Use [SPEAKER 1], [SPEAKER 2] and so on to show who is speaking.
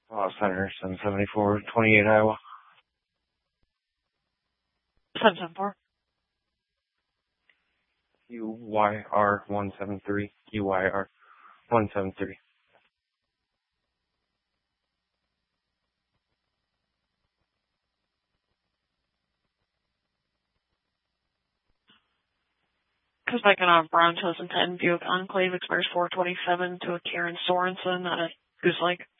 [SPEAKER 1] Center, 774, 28 Iowa.
[SPEAKER 2] 774.
[SPEAKER 1] UYR 173. UYR 173.
[SPEAKER 2] Quebec on Brown 2010 Buick Enclave expires 427 to a Karen Sorensen out of Goose Lake.